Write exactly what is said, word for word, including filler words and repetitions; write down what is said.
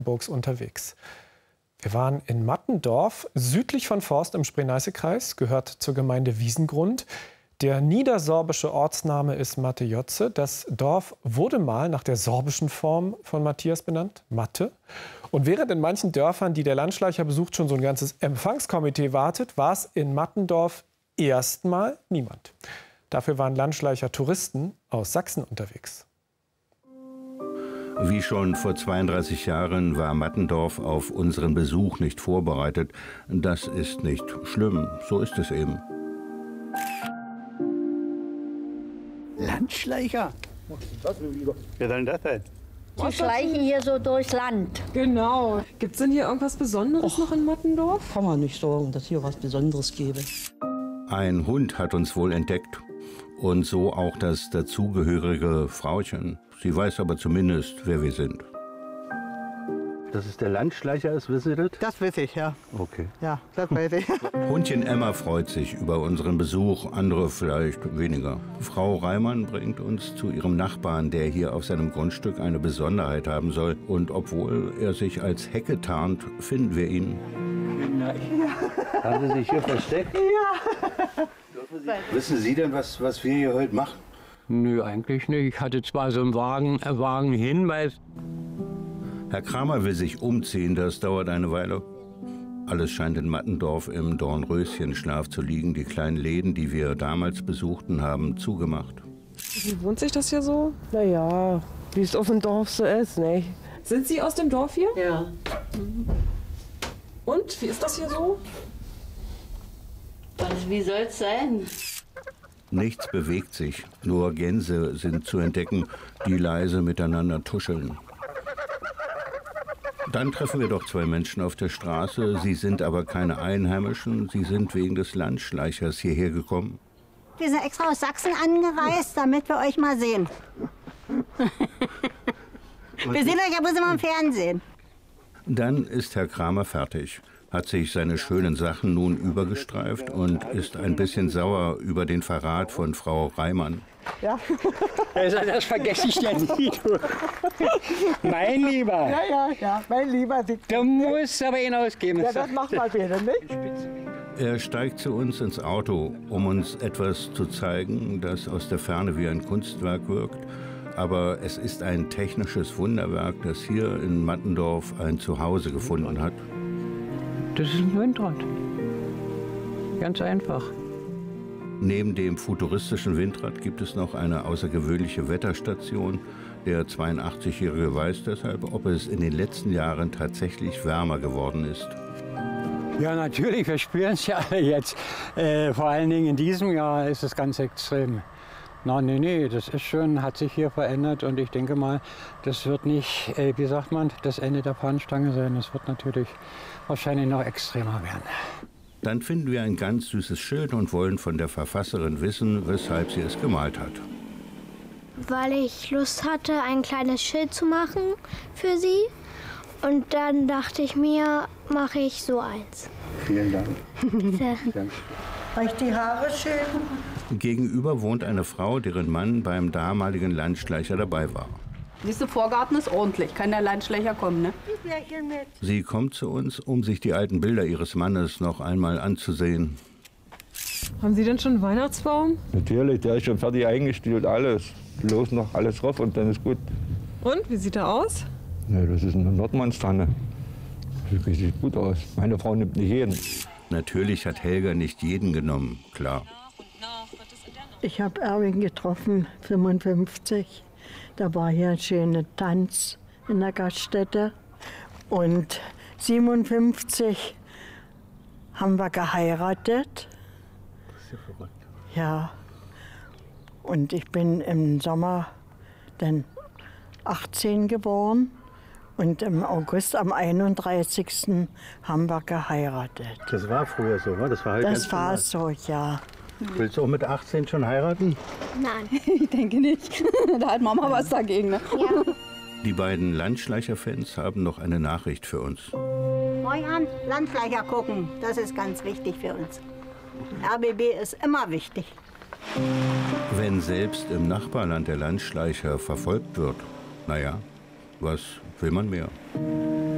Brandenburgs unterwegs. Wir waren in Mattendorf, südlich von Forst im Spree-Neiße-Kreis, gehört zur Gemeinde Wiesengrund. Der niedersorbische Ortsname ist Mattejotze. Das Dorf wurde mal nach der sorbischen Form von Matthias benannt, Matte. Und während in manchen Dörfern, die der Landschleicher besucht, schon so ein ganzes Empfangskomitee wartet, war es in Mattendorf erstmal niemand. Dafür waren Landschleicher Touristen aus Sachsen unterwegs. Wie schon vor zweiunddreißig Jahren war Mattendorf auf unseren Besuch nicht vorbereitet. Das ist nicht schlimm, so ist es eben. Landschleicher? Wer soll denn das sein? Die schleichen hier so durchs Land. Genau. Gibt es denn hier irgendwas Besonderes Och, noch in Mattendorf? Kann man nicht sagen, dass hier was Besonderes gäbe. Ein Hund hat uns wohl entdeckt. Und so auch das dazugehörige Frauchen. Sie weiß aber zumindest, wer wir sind. Dass es der Landschleicher ist, wissen Sie das? Das weiß ich, ja. Okay. Ja, das weiß ich. Hundchen Emma freut sich über unseren Besuch, andere vielleicht weniger. Frau Reimann bringt uns zu ihrem Nachbarn, der hier auf seinem Grundstück eine Besonderheit haben soll. Und obwohl er sich als Hecke tarnt, finden wir ihn. Nein. Ja. Haben Sie sich hier versteckt? Ja. Wissen Sie denn, was, was wir hier heute machen? Nö, eigentlich nicht. Ich hatte zwar so einen Wagen, äh, Wagenhinweis. Herr Kramer will sich umziehen, das dauert eine Weile. Alles scheint in Mattendorf im Dornröschenschlaf zu liegen. Die kleinen Läden, die wir damals besuchten, haben zugemacht. Wie wohnt sich das hier so? Naja, wie es auf dem Dorf so ist, nicht? Sind Sie aus dem Dorf hier? Ja. Und, wie ist das hier so? Was, wie soll es sein? Nichts bewegt sich, nur Gänse sind zu entdecken, die leise miteinander tuscheln. Dann treffen wir doch zwei Menschen auf der Straße. Sie sind aber keine Einheimischen, sie sind wegen des Landschleichers hierher gekommen. Wir sind extra aus Sachsen angereist, damit wir euch mal sehen. Wir sehen euch ja bloß immer im Fernsehen. Dann ist Herr Kramer fertig, hat sich seine schönen Sachen nun übergestreift und ist ein bisschen sauer über den Verrat von Frau Reimann. Ja. Also das vergesse ich ja nie. Mein Lieber. Ja, ja, ja, mein Lieber. Du musst aber ihn ausgeben. Ja, das macht mal bitte, nicht? Er steigt zu uns ins Auto, um uns etwas zu zeigen, das aus der Ferne wie ein Kunstwerk wirkt. Aber es ist ein technisches Wunderwerk, das hier in Mattendorf ein Zuhause gefunden hat. Das ist ein Windrad. Ganz einfach. Neben dem futuristischen Windrad gibt es noch eine außergewöhnliche Wetterstation. Der zweiundachtzigjährige weiß deshalb, ob es in den letzten Jahren tatsächlich wärmer geworden ist. Ja, natürlich, wir spüren es ja alle jetzt. Äh, vor allen Dingen in diesem Jahr ist es ganz extrem. Na, nee, nee, das ist schon, hat sich hier verändert und ich denke mal, das wird nicht, äh, wie sagt man, das Ende der Fahnenstange sein. Das wird natürlich wahrscheinlich noch extremer werden. Dann finden wir ein ganz süßes Schild und wollen von der Verfasserin wissen, weshalb sie es gemalt hat. Weil ich Lust hatte, ein kleines Schild zu machen für sie. Und dann dachte ich mir, mache ich so eins. Vielen Dank. Bitte. Euch die Haare schön? Gegenüber wohnt eine Frau, deren Mann beim damaligen Landschleicher dabei war. Dieser Vorgarten ist ordentlich, kann der Landschleicher kommen, ne? Sie kommt zu uns, um sich die alten Bilder ihres Mannes noch einmal anzusehen. Haben Sie denn schon einen Weihnachtsbaum? Natürlich, der ist schon fertig eingestellt, alles. Los noch alles drauf und dann ist gut. Und, wie sieht er aus? Ja, das ist eine Nordmannstanne. Sieht richtig gut aus. Meine Frau nimmt nicht jeden. Natürlich hat Helga nicht jeden genommen, klar. Ich habe Erwin getroffen, fünfundfünfzig. Da war hier ein schöner Tanz in der Gaststätte. Und siebenundfünfzig haben wir geheiratet. Das ist ja verrückt. Ja. Und ich bin im Sommer dann achtzehn geboren. Und im August, am einunddreißigsten haben wir geheiratet. Das war früher so, wa? Das war halt Das war so, ja. Willst du auch mit achtzehn schon heiraten? Nein. Ich denke nicht. Da hat Mama was dagegen, ne? Ja. Die beiden Landschleicher-Fans haben noch eine Nachricht für uns. Moin an, Landschleicher gucken, das ist ganz wichtig für uns. R B B ist immer wichtig. Wenn selbst im Nachbarland der Landschleicher verfolgt wird, naja, was will man mehr?